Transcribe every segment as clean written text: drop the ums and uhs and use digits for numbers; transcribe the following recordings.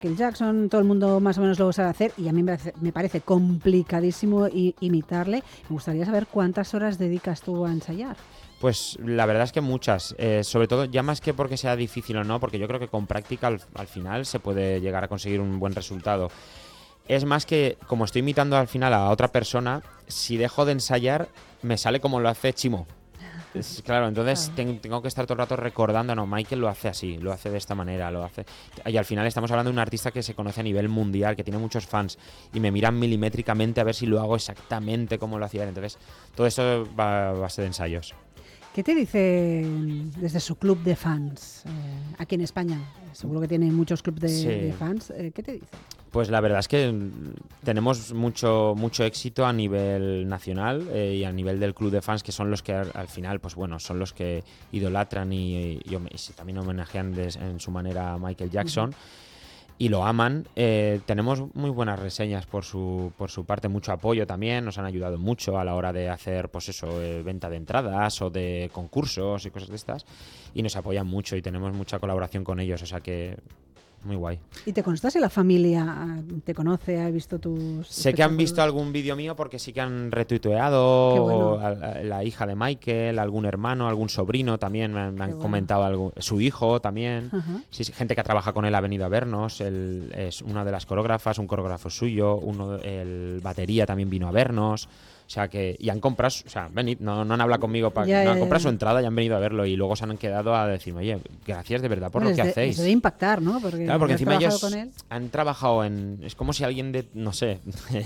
Michael Jackson, todo el mundo más o menos lo sabe hacer y a mí me parece complicadísimo imitarle. Me gustaría saber cuántas horas dedicas tú a ensayar. Pues la verdad es que muchas, sobre todo ya más que porque sea difícil o no, porque yo creo que con práctica al final se puede llegar a conseguir un buen resultado. Es más que como estoy imitando al final a otra persona, si dejo de ensayar me sale como lo hace Chimo. Claro, entonces tengo que estar todo el rato recordando, no, Michael lo hace así, lo hace de esta manera, lo hace... Y al final estamos hablando de un artista que se conoce a nivel mundial, que tiene muchos fans y me miran milimétricamente a ver si lo hago exactamente como lo hacía. Entonces todo eso va a base de ensayos. ¿Qué te dice desde su club de fans aquí en España? Seguro que tiene muchos clubes de fans. ¿Qué te dice? Pues la verdad es que tenemos mucho éxito a nivel nacional y a nivel del club de fans, que son los que al final, pues bueno, son los que idolatran y también homenajean en su manera a Michael Jackson. Y lo aman. Tenemos muy buenas reseñas por su parte, mucho apoyo también, nos han ayudado mucho a la hora de hacer, pues eso, venta de entradas o de concursos y cosas de estas, y nos apoyan mucho y tenemos mucha colaboración con ellos, o sea que muy guay. ¿Y te consta si la familia te conoce, ha visto tus... Sé que han visto algún vídeo mío porque sí que han retuiteado. Qué bueno. La hija de Michael, algún hermano, algún sobrino también me han comentado algo, su hijo también. Sí, gente que trabaja con él ha venido a vernos. Él es una de las coreógrafas, un coreógrafo suyo, el batería también vino a vernos. O sea que, y han comprado, o sea, venid, no han hablado conmigo, han comprado su entrada y han venido a verlo y luego se han quedado a decirme, oye, gracias de verdad por lo que hacéis. Debe impactar, ¿no? Porque encima ellos han trabajado es como si alguien de, no sé,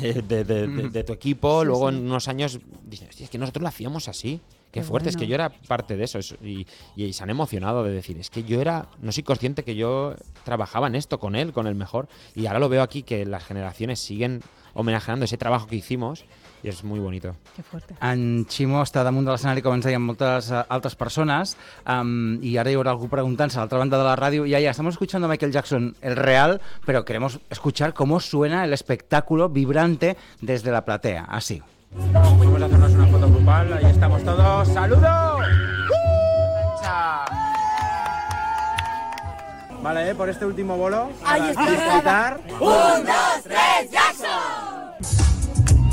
de tu equipo, luego en unos años dicen, hostia, es que nosotros lo hacíamos así. Qué fuerte, es que yo era parte de eso y se han emocionado de decir, es que no soy consciente que yo trabajaba en esto con él, con el mejor, y ahora lo veo aquí que las generaciones siguen homenajeando ese trabajo que hicimos i és molt bonito. Que fuerte. En Ximo està damunt de l'escenari, com ens deien moltes altres persones, y ahora hi haurà algú preguntant-se a l'altra banda de la radio, ya, estamos escuchando a Michael Jackson, el real, pero queremos escuchar cómo suena el espectáculo vibrante desde la platea, así. Vamos a hacernos una foto grupal, ahí estamos todos. ¡Saludo! Vale, por este último bolo, ahí está. Disfrutar. 1, 2, 3, Jackson.